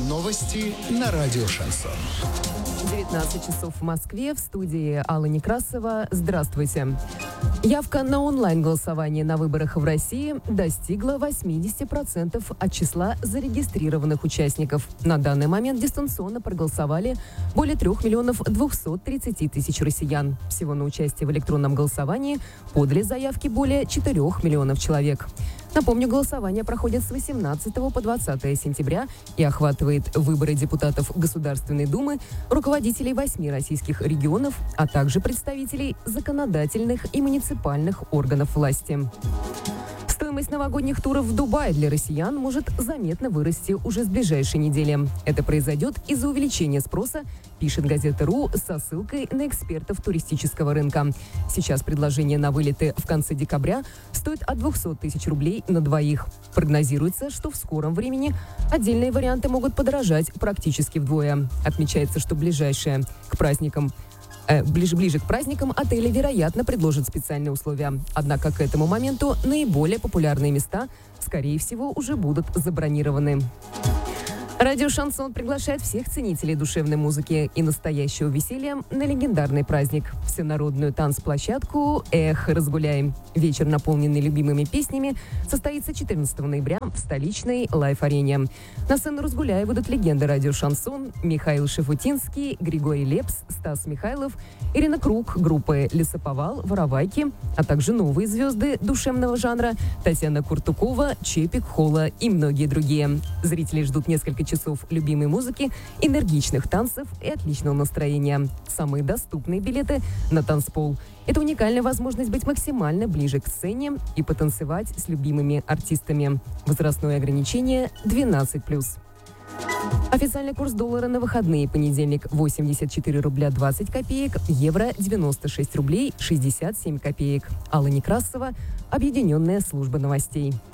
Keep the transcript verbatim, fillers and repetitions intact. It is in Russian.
Новости на радио «Шансон». девятнадцать часов в Москве, в студии Алла Некрасова. Здравствуйте. Явка на онлайн-голосование на выборах в России достигла восемьдесят процентов от числа зарегистрированных участников. На данный момент дистанционно проголосовали более трех миллионов двухсот тридцати тысяч россиян. Всего на участие в электронном голосовании подали заявки более четырех миллионов человек. Напомню, голосование проходит с восемнадцатого по двадцатое сентября и охватывает выборы депутатов Государственной Думы, руководителей восьми российских регионов, а также представителей законодательных и муниципальных органов власти. Стоимость новогодних туров в Дубае для россиян может заметно вырасти уже с ближайшей недели. Это произойдет из-за увеличения спроса, пишет газета РУ со ссылкой на экспертов туристического рынка. Сейчас предложение на вылеты в конце декабря стоит от двухсот тысяч рублей на двоих. Прогнозируется, что в скором времени отдельные варианты могут подорожать практически вдвое. Отмечается, что ближайшие к праздникам Ближе, ближе к праздникам отели, вероятно, предложат специальные условия. Однако к этому моменту наиболее популярные места, скорее всего, уже будут забронированы. Радио «Шансон» приглашает всех ценителей душевной музыки и настоящего веселья на легендарный праздник – всенародную танцплощадку «Эх, разгуляем». Вечер, наполненный любимыми песнями, состоится четырнадцатого ноября в столичной Лайф-арене. На сцену «Разгуляй» выйдут легенды радио «Шансон» Михаил Шафутинский, Григорий Лепс, Стас Михайлов, Ирина Круг, группы «Лесоповал», «Воровайки», а также новые звезды душевного жанра Татьяна Куртукова, Чепик, Холла и многие другие. Зрители ждут несколько часов любимой музыки, энергичных танцев и отличного настроения. Самые доступные билеты на танцпол. Это уникальная возможность быть максимально ближе к сцене и потанцевать с любимыми артистами. Возрастное ограничение двенадцать плюс. Официальный курс доллара на выходные: понедельник восемьдесят четыре рубля двадцать копеек, евро девяносто шесть рублей шестьдесят семь копеек. Алла Некрасова, Объединенная служба новостей.